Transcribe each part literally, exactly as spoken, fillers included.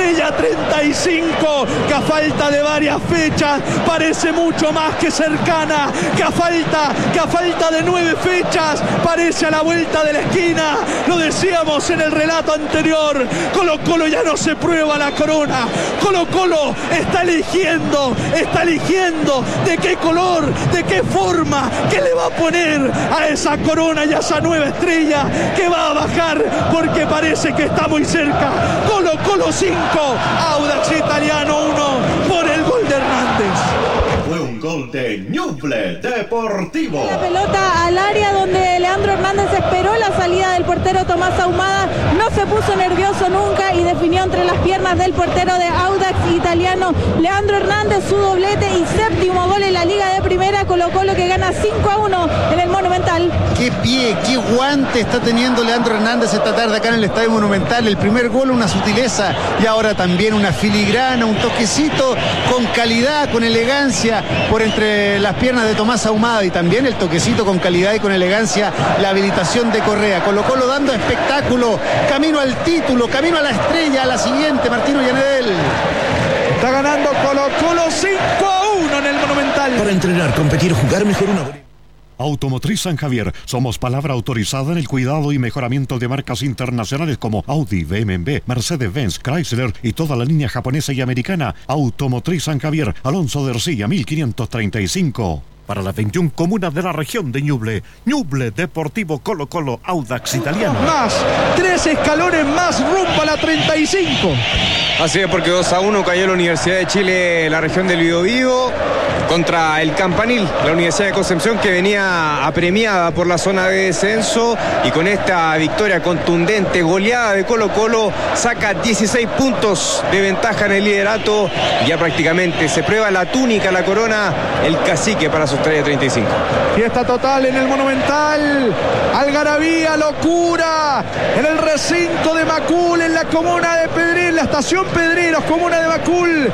estrella treinta y cinco, que a falta de varias fechas parece mucho más que cercana, que a falta, que a falta de nueve fechas parece a la vuelta de la esquina. Lo decíamos en el relato anterior, Colo Colo ya no se prueba la corona, Colo Colo está eligiendo, está eligiendo de qué color, de qué forma, qué le va a poner a esa corona y a esa nueva estrella que va a bajar, porque parece que está muy cerca. Colo Colo cinco, Audax Italiano uno, por el gol de Hernández. Fue un gol de Ñuble Deportivo. La pelota al área donde Leandro Hernández esperó la salida del portero Tomás Ahumada, no se puso nervioso nunca y definió entre las piernas del portero de Audax Italiano. Leandro Hernández, su doblete y séptimo gol en la Liga de Primera. Colo Colo que gana cinco a uno en el Monumental. Qué pie, qué guante está teniendo Leandro Hernández esta tarde acá en el Estadio Monumental. El primer gol una sutileza y ahora también una filigrana, un toquecito con calidad, con elegancia por entre las piernas de Tomás Ahumada, y también el toquecito con calidad y con elegancia, la habilitación de Correa. Colo Colo dando espectáculo, camino al título, camino a la estrella, a la siguiente. Martino Llanedel. Está ganando Colo Colo cinco a uno en el Monumental. Para entrenar, competir, jugar mejor una... Automotriz San Javier. Somos palabra autorizada en el cuidado y mejoramiento de marcas internacionales como Audi, B M W, Mercedes-Benz, Chrysler y toda la línea japonesa y americana. Automotriz San Javier, Alonso de Ercilla, mil quinientos treinta y cinco. Para las veintiuna comunas de la región de Ñuble, Ñuble Deportivo Colo Colo Audax Italiano. Más, tres escalones más rumbo a la treinta y cinco. Así es, porque dos a uno cayó la Universidad de Chile, la región del Biobío, contra el Campanil, la Universidad de Concepción, que venía apremiada por la zona de descenso, y con esta victoria contundente, goleada de Colo Colo, saca dieciséis puntos de ventaja en el liderato. Ya prácticamente se prueba la túnica, la corona, el cacique para su estrella treinta y cinco. Fiesta total en el Monumental, algarabía, locura en el recinto de Macul, en la comuna de Pedreros, la estación Pedreros, comuna de Macul.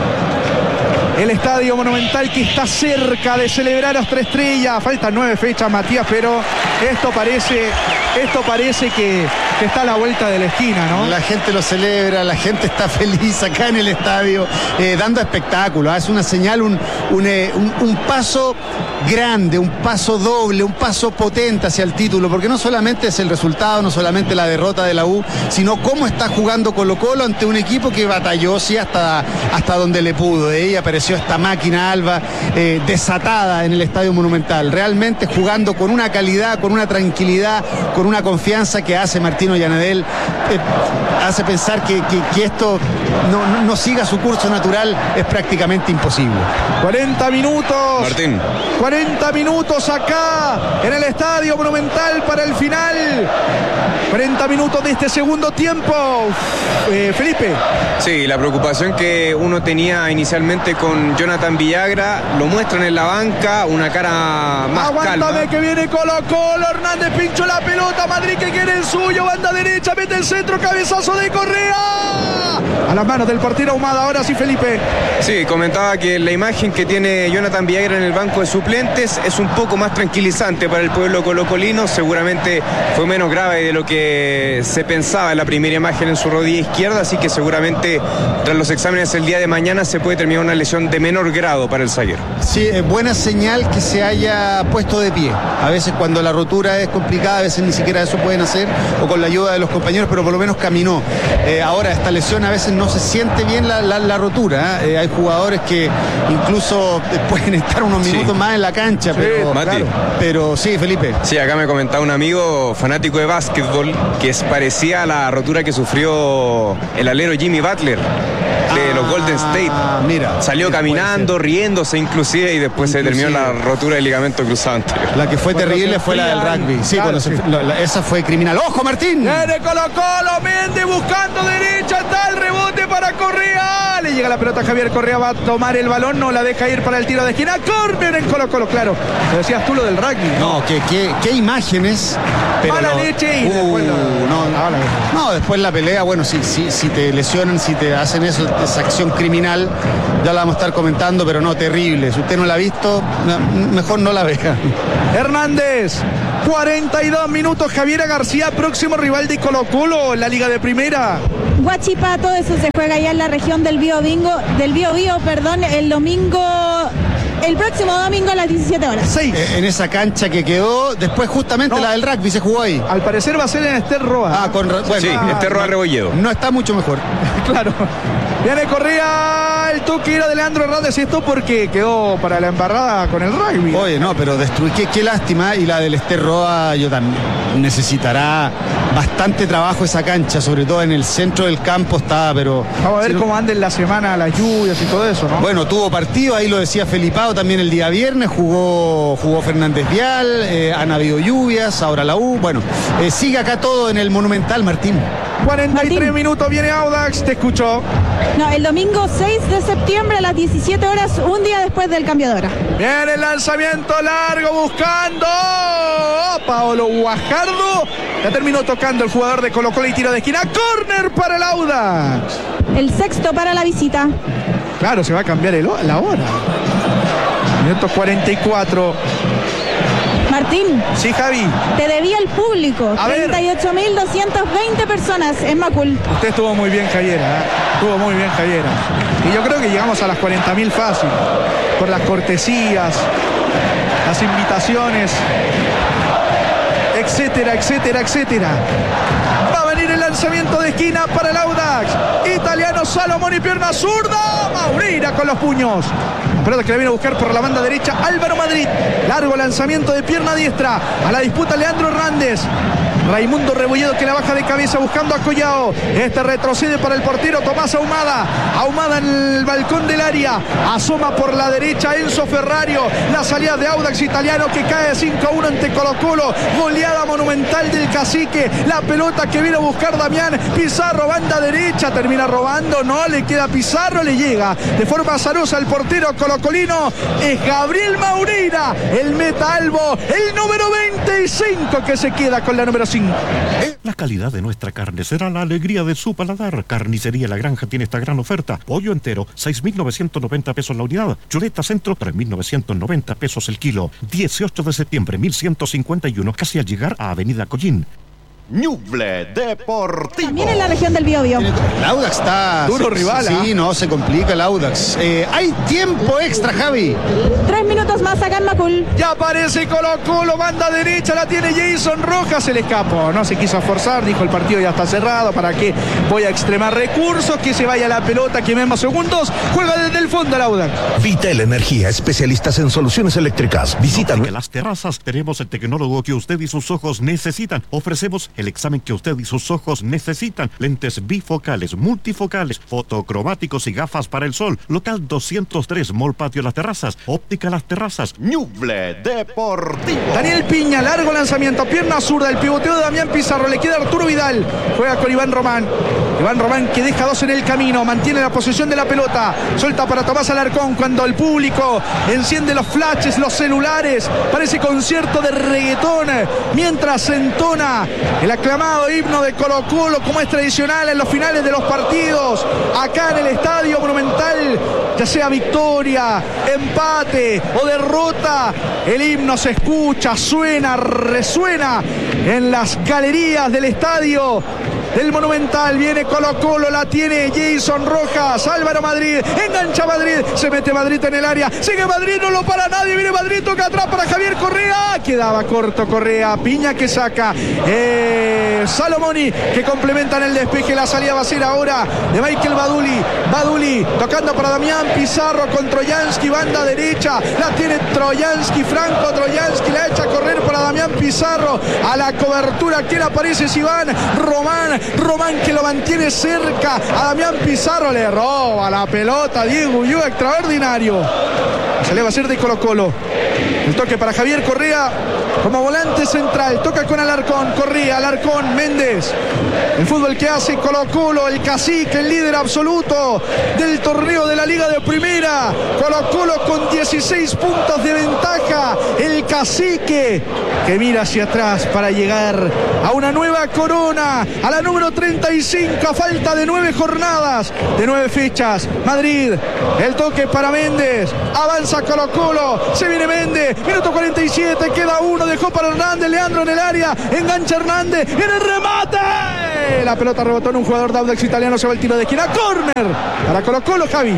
El Estadio Monumental que está cerca de celebrar las tres estrellas. Faltan nueve fechas, Matías, pero esto parece, esto parece que, que está a la vuelta de la esquina, ¿no? La gente lo celebra, la gente está feliz acá en el estadio, eh, dando espectáculo. Es una señal, un, un, eh, un, un paso grande, un paso doble, un paso potente hacia el título, porque no solamente es el resultado, no solamente la derrota de la U, sino cómo está jugando Colo Colo ante un equipo que batalló, sí, hasta, hasta donde le pudo. De ahí apareció esta máquina alba eh, desatada en el Estadio Monumental, realmente jugando con una calidad, con una tranquilidad, con una confianza que hace Martino Llanedel, eh, hace pensar que, que, que esto no, no, no siga su curso natural, es prácticamente imposible. cuarenta minutos. Martín. cuarenta minutos acá en el Estadio Monumental para el final. cuarenta minutos de este segundo tiempo. Eh, Felipe. Sí, la preocupación que uno tenía inicialmente con Jonathan Villagra, lo muestran en la banca, una cara más Aguántame calma. que viene Colo Colo, Hernández pinchó la pelota, Madrid que quiere el suyo, banda derecha, mete el centro, cabezazo de Correa. A las manos del portero Ahumada, ahora sí, Felipe. Sí, comentaba que la imagen que tiene Jonathan Villagra en el banco de suplentes es un poco más tranquilizante para el pueblo colocolino. Seguramente fue menos grave de lo que se pensaba en la primera imagen en su rodilla izquierda, así que seguramente tras los exámenes el día de mañana se puede terminar una lesión de menor grado para el zaguero. Sí, es buena señal que se haya puesto de pie. A veces cuando la rotura es complicada, a veces ni siquiera eso pueden hacer, o con la ayuda de los compañeros, pero por lo menos caminó. Eh, ahora, esta lesión a veces no se siente bien la, la, la rotura. ¿eh? Eh, hay jugadores que incluso pueden estar unos minutos sí. más en la cancha, pero, sí, claro, pero sí, Felipe. Sí, acá me comentaba un amigo fanático de básquetbol que es parecía a la rotura que sufrió el alero Jimmy Butler de ah, los Golden State. Mira, salió caminando, riéndose inclusive, y después inclusive. se terminó la rotura del ligamento cruzado anterior. La que fue terrible fue la del rugby. Sí, claro, sí. Se, la, la, esa fue criminal. ¡Ojo, Martín! Viene Colo Colo, Méndez buscando derecha, está el rebote para Correa. Le llega la pelota, Javier Correa va a tomar el balón, no la deja ir para el tiro de esquina. Córner en Colo Colo, claro. Lo decías tú lo del rugby. No, no que, que, qué imágenes. Pero mala lo, leche y uh, después lo, no, no, no, después la pelea, bueno, si, si, si te lesionan, si te hacen eso, esa acción criminal, ya la vamos a estar comentando, pero no, terrible. Si usted no la ha visto, no, mejor no la vea. Hernández, cuarenta y dos minutos, Javier García, próximo rival de Colo Colo en la Liga de Primera. Huachipato. Eso se juega allá en la región del Bío Bingo, del Bío Bío, perdón, el domingo, el próximo domingo a las diecisiete horas. Seis. Eh, en esa cancha que quedó, después justamente no, la del rugby se jugó ahí. Al parecer va a ser en Ester Roa. Ah, con bueno, sí, ah, Ester Roa Rebolledo. No está mucho mejor. Claro. Viene Correa, el toque era de Leandro Hernández, esto porque quedó para la embarrada con el rugby. Oye, no, pero destruí, qué, qué lástima, y la del Ester Roa yo también necesitará bastante trabajo esa cancha, sobre todo en el centro del campo está, pero... Vamos a ver si cómo no... anda en la semana, las lluvias y todo eso, ¿no? Bueno, tuvo partido, ahí lo decía Felipao también el día viernes, jugó, jugó Fernández Vial, eh, han habido lluvias, ahora la U, bueno, eh, sigue acá todo en el Monumental, Martín. cuarenta y tres Martín. minutos, viene Audax, te escucho. No, el domingo seis de septiembre a las diecisiete horas, un día después del cambio de hora. Viene el lanzamiento largo buscando oh, Paolo Guajardo. Ya terminó tocando el jugador de Colo Colo y tiro de esquina. Córner para el Audax. El sexto para la visita. Claro, se va a cambiar el, la hora. Minuto cuarenta y cuatro. Martín. Sí, Javi. Te debía el público. A ver. treinta y ocho mil doscientas veinte personas en Macul. Usted estuvo muy bien, Javiera. ¿eh? Estuvo muy bien, Javiera. Y yo creo que llegamos a las cuarenta mil fácil. Por las cortesías, las invitaciones, etcétera, etcétera, etcétera. Va a venir el lanzamiento de esquina para el Audax. Italiano Salomón y pierna zurda. Maurina con los puños. La pelota que la viene a buscar por la banda derecha Álvaro Madrid. Largo lanzamiento de pierna diestra. A la disputa Leandro Hernández. Raimundo Rebolledo que la baja de cabeza buscando a Collao. Este retrocede para el portero Tomás Ahumada. Ahumada en el balcón del área. Asoma por la derecha Enzo Ferrario. La salida de Audax Italiano que cae cinco a uno ante Colo Colo. Goleada monumental del Cacique. La pelota que viene a buscar Damián Pizarro, banda derecha. Termina robando. No le queda Pizarro. Le llega de forma azarosa al portero colocolino. Es Gabriel Maurina. El meta albo. El número veinticinco que se queda con la número cinco. La calidad de nuestra carne será la alegría de su paladar. Carnicería La Granja tiene esta gran oferta. Pollo entero, seis mil novecientos noventa pesos la unidad. Chuleta centro, tres mil novecientos noventa pesos el kilo. dieciocho de septiembre, mil ciento cincuenta y uno, casi al llegar a Avenida Collín. Ñuble Deportivo. También en la región del Biobío. El Audax está... Duro rival, Sí, ¿eh? no, se complica el Audax. Eh, hay tiempo extra, Javi. Tres minutos más acá en Macul. Ya aparece Colo Colo, banda derecha, la tiene Jason Rojas, se le escapó, no se quiso forzar, dijo el partido ya está cerrado, ¿para qué voy a extremar recursos? Que se vaya la pelota, que menos segundos, juega desde el fondo el Audax. Vitel Energía, especialistas en soluciones eléctricas. Visita En las terrazas tenemos el tecnólogo que usted y sus ojos necesitan. Ofrecemos el examen que usted y sus ojos necesitan. Lentes bifocales, multifocales, fotocromáticos y gafas para el sol. Local doscientos tres, Mall Patio Las Terrazas. Óptica Las Terrazas. Ñuble Deportivo. Daniel Piña, largo lanzamiento, pierna zurda, el pivoteo de Damián Pizarro, le queda Arturo Vidal, juega con Iván Román. Iván Román que deja dos en el camino, mantiene la posesión de la pelota, suelta para Tomás Alarcón cuando el público enciende los flashes, los celulares, parece concierto de reggaetón, mientras se entona el aclamado himno de Colo Colo como es tradicional en los finales de los partidos, acá en el Estadio Monumental, ya sea victoria, empate o derrota, el himno se escucha, suena, resuena en las galerías del estadio del Monumental. Viene Colo Colo, la tiene Jason Rojas, Álvaro Madrid, engancha Madrid, se mete Madrid en el área, sigue Madrid, no lo para nadie, viene Madrid, toca atrás para Javier Correa, quedaba corto Correa, Piña que saca, eh, Salomoni que complementan el despeje, la salida va a ser ahora de Michael Baduli, Baduli tocando para Damián Pizarro con Troyansky, banda derecha, la tiene Troyansky, Franco Troyansky, la echa a correr para Damián Pizarro, a la cobertura, quien aparece es Iván Román, Román que lo mantiene cerca a Damián Pizarro, le roba la pelota Diego Ulloa, extraordinario. Se le va a hacer de Colo Colo. El toque para Javier Correa como volante central, toca con Alarcón, Correa, Alarcón, Méndez. El fútbol que hace Colo Colo, el cacique, el líder absoluto del torneo de la Liga de Primera. Colo Colo con dieciséis puntos de ventaja. El cacique que mira hacia atrás para llegar a una nueva corona, a la número treinta y cinco, a falta de nueve jornadas, de nueve fechas. Madrid, el toque para Méndez, avanza Colo Colo, se viene Méndez, minuto cuarenta y siete, queda uno, dejó para Hernández, Leandro en el área, engancha Hernández, viene el remate. fue. La pelota rebotó en un jugador de Audax Italiano. Se va el tiro de esquina. Córner para Colo Colo, Javi.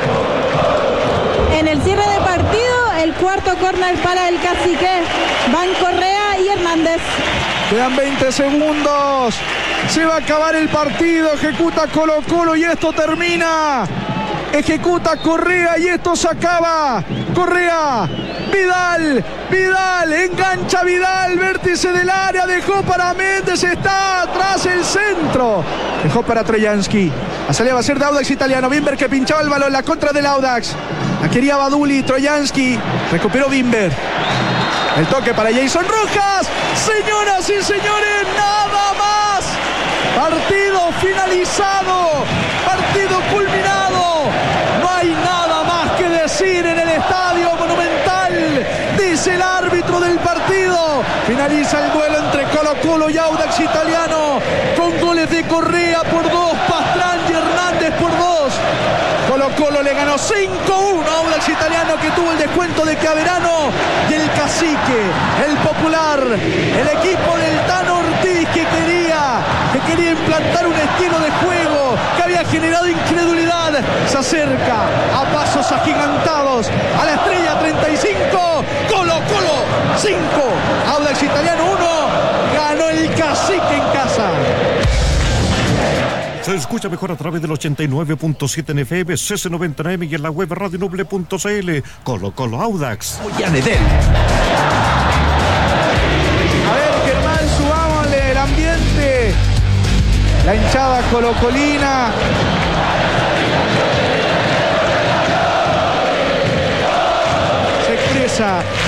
En el cierre de partido, el cuarto córner para el Cacique. Van Correa y Hernández. Quedan veinte segundos. Se va a acabar el partido. Ejecuta Colo Colo y esto termina. Ejecuta Correa y esto se acaba. Correa. Vidal, Vidal, engancha Vidal, vértice del área, dejó para Méndez, está atrás el centro. Dejó para Trojansky. La salida va a ser de Audax Italiano. Bimber que pinchaba el balón, la contra del Audax. La quería Baduli, Trojansky. Recuperó Bimber. El toque para Jason Rojas. Señoras y señores, nada más. Partido finalizado. Partido culminado. No hay nada más que decir en el Estadio Monumental. Dice el árbitro del partido. Finaliza el duelo entre Colo Colo y Audax Italiano. Con goles de Correa por dos, Pastrán y Hernández por dos. Colo Colo le ganó cinco uno a Audax Italiano, que tuvo el descuento de Caverano y el Cacique, el Popular, el equipo del Tano Ortiz que quería, que quería implantar un estilo de juego que había generado incredulidad. Se acerca a pasos agigantados a la estrella treinta y cinco. Colo Colo cinco, Audax Italiano uno. Ganó el Cacique en casa. Se escucha mejor a través del ochenta y nueve punto siete en F M, C C noventa en A M y en la web radio noble punto c l. Colo Colo Audax. Yanedel. A ver, Germán, subámosle el ambiente. La hinchada colocolina. Se expresa